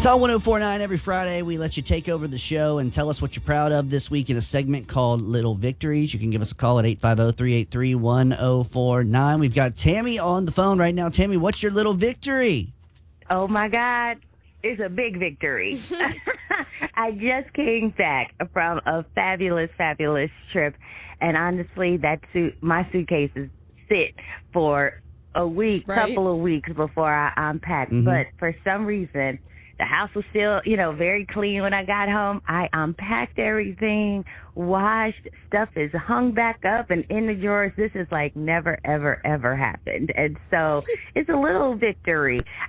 It's on 1049 every Friday. We let you take over the show and tell us what you're proud of this week in a segment called Little Victories. You can give us a call at 850-383-1049. We've got Tammy on the phone right now. Tammy, what's your little victory? Oh, my God. It's a big victory. I just came back from a fabulous, fabulous trip. And honestly, my suitcases sit for a week, couple of weeks before I unpack. Mm-hmm. But for some reason, the house was still, very clean when I got home. I unpacked everything, washed, stuff is hung back up and in the drawers. This is like never, ever, ever happened. And so it's a little victory.